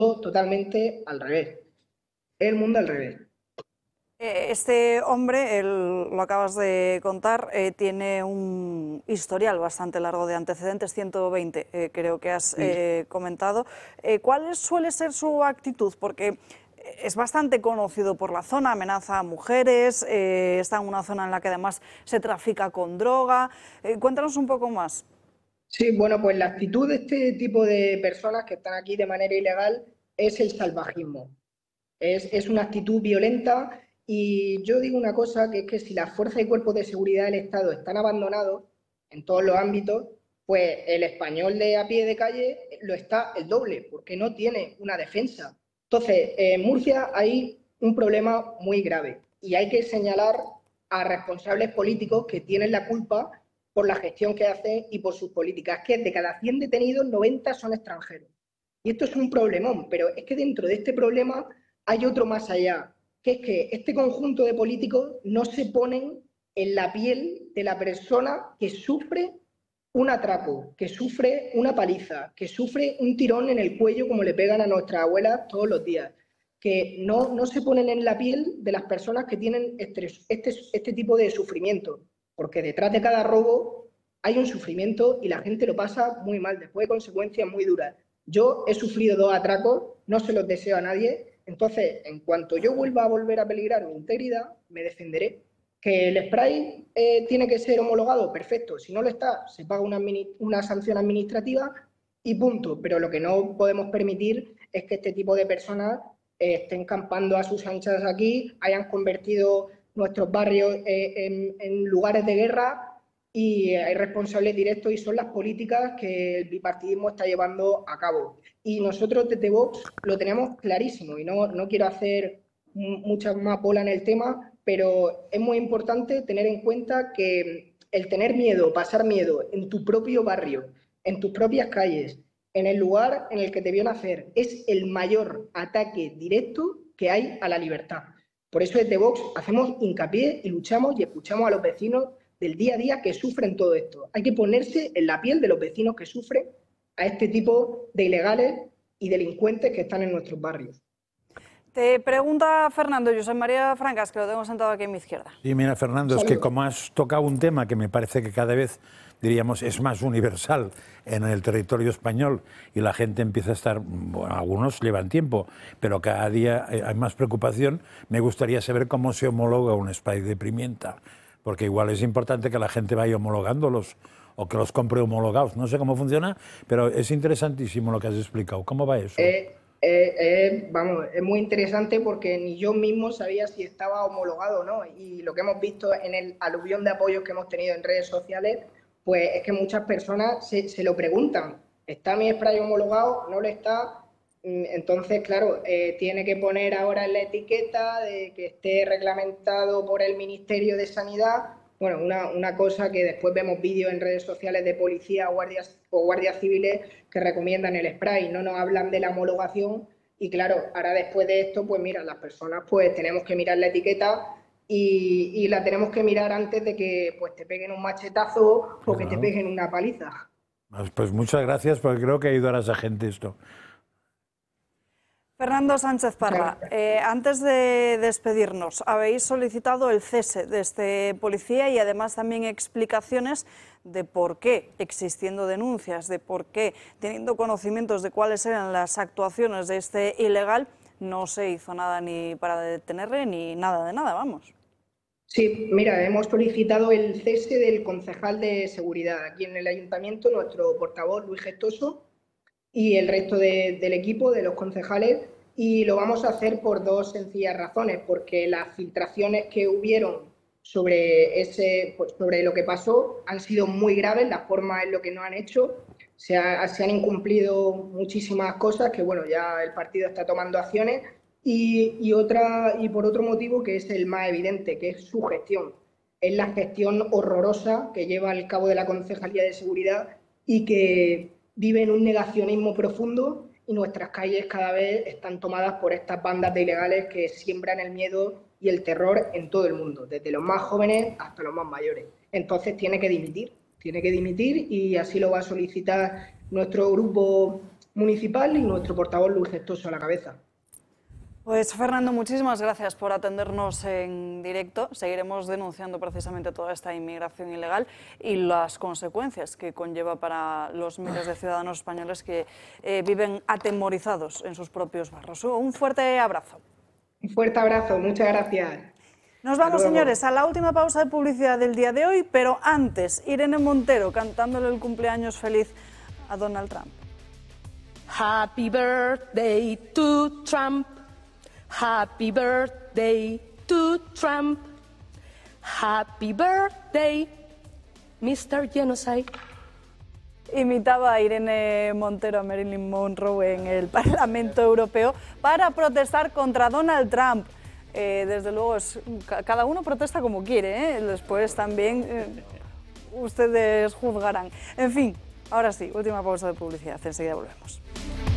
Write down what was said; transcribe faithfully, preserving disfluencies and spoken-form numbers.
totalmente al revés. El mundo al revés. Este hombre, el, lo acabas de contar, eh, tiene un historial bastante largo de antecedentes, ciento veinte, eh, creo que has eh, comentado. Eh, ¿Cuál suele ser su actitud? Porque es bastante conocido por la zona, amenaza a mujeres, eh, está en una zona en la que además se trafica con droga. Eh, cuéntanos un poco más. Sí, bueno, pues la actitud de este tipo de personas que están aquí de manera ilegal es el salvajismo. Es, es una actitud violenta y yo digo una cosa, que es que si las fuerzas y cuerpos de seguridad del Estado están abandonados en todos los ámbitos, pues el español de a pie de calle lo está el doble, porque no tiene una defensa. Entonces, en Murcia hay un problema muy grave y hay que señalar a responsables políticos que tienen la culpa por la gestión que hacen y por sus políticas, que de cada cien detenidos, noventa son extranjeros. Y esto es un problemón, pero es que dentro de este problema hay otro más allá, que es que este conjunto de políticos no se ponen en la piel de la persona que sufre un atraco, que sufre una paliza, que sufre un tirón en el cuello como le pegan a nuestras abuelas todos los días, que no, no se ponen en la piel de las personas que tienen este, este, este tipo de sufrimiento, porque detrás de cada robo hay un sufrimiento y la gente lo pasa muy mal, después de consecuencias muy duras. Yo he sufrido dos atracos, no se los deseo a nadie, entonces en cuanto yo vuelva a volver a peligrar mi integridad, me defenderé. ¿Que el spray eh, tiene que ser homologado? Perfecto, si no lo está, se paga una, una sanción administrativa y punto, pero lo que no podemos permitir es que este tipo de personas eh, estén campando a sus anchas aquí, hayan convertido nuestros barrios eh, en, en lugares de guerra, y hay responsables directos y son las políticas que el bipartidismo está llevando a cabo. Y nosotros desde Vox lo tenemos clarísimo y no, no quiero hacer mucha más bola en el tema, pero es muy importante tener en cuenta que el tener miedo, pasar miedo en tu propio barrio, en tus propias calles, en el lugar en el que te vio nacer, es el mayor ataque directo que hay a la libertad. Por eso desde Vox hacemos hincapié y luchamos y escuchamos a los vecinos del día a día que sufren todo esto. Hay que ponerse en la piel de los vecinos que sufren a este tipo de ilegales y delincuentes que están en nuestros barrios. Te pregunta Fernando, José María Francas, que lo tengo sentado aquí a mi izquierda. Sí, mira, Fernando, Salud. es que como has tocado un tema que me parece que cada vez, diríamos, es más universal en el territorio español y la gente empieza a estar, bueno, algunos llevan tiempo, pero cada día hay más preocupación, me gustaría saber cómo se homologa un spray de pimienta, porque igual es importante que la gente vaya homologándolos o que los compre homologados. No sé cómo funciona, pero es interesantísimo lo que has explicado. ¿Cómo va eso? Eh, eh, eh, vamos, es muy interesante porque ni yo mismo sabía si estaba homologado o no. Y lo que hemos visto en el aluvión de apoyos que hemos tenido en redes sociales, pues es que muchas personas se, se lo preguntan. ¿Está mi spray homologado? ¿No lo está? Entonces, claro, eh, tiene que poner ahora en la etiqueta de que esté reglamentado por el Ministerio de Sanidad. Bueno, una, una cosa que después vemos vídeos en redes sociales de policía o guardias, o guardias civiles que recomiendan el spray, no nos hablan de la homologación y claro, ahora después de esto, pues mira, las personas pues tenemos que mirar la etiqueta y, y la tenemos que mirar antes de que pues te peguen un machetazo o que te peguen una paliza. Pues muchas gracias porque creo que ayudará a esa gente esto. Fernando Sánchez Parra, eh, antes de despedirnos, habéis solicitado el cese de este policía y además también explicaciones de por qué, existiendo denuncias, de por qué, teniendo conocimientos de cuáles eran las actuaciones de este ilegal, no se hizo nada ni para detenerle ni nada de nada, vamos. Sí, mira, hemos solicitado el cese del concejal de seguridad aquí en el ayuntamiento, nuestro portavoz Luis Gestoso, y el resto de, del equipo, de los concejales, y lo vamos a hacer por dos sencillas razones, porque las filtraciones que hubieron sobre, ese, pues, sobre lo que pasó han sido muy graves, la forma en lo que nos han hecho, se, ha, se han incumplido muchísimas cosas que, bueno, ya el partido está tomando acciones, y, y, otra, y por otro motivo que es el más evidente, que es su gestión. Es la gestión horrorosa que lleva al cabo de la Concejalía de Seguridad y que vive en un negacionismo profundo y nuestras calles cada vez están tomadas por estas bandas de ilegales que siembran el miedo y el terror en todo el mundo, desde los más jóvenes hasta los más mayores. Entonces tiene que dimitir, tiene que dimitir y así lo va a solicitar nuestro grupo municipal y nuestro portavoz Luis Gestoso a la cabeza. Pues Fernando, muchísimas gracias por atendernos en directo. Seguiremos denunciando precisamente toda esta inmigración ilegal y las consecuencias que conlleva para los miles de ciudadanos españoles que eh, viven atemorizados en sus propios barrios. Un fuerte abrazo. Un fuerte abrazo, muchas gracias. Nos vamos, señores, a la última pausa de publicidad del día de hoy, pero antes, Irene Montero cantándole el cumpleaños feliz a Donald Trump. Happy birthday to Trump. Happy birthday to Trump. Happy birthday, mister Genocide. Imitaba a Irene Montero a Marilyn Monroe en el Parlamento Europeo para protestar contra Donald Trump. Eh, desde luego, es, cada uno protesta como quiere, ¿eh? Después también eh, ustedes juzgarán. En fin, ahora sí, última pausa de publicidad, enseguida volvemos.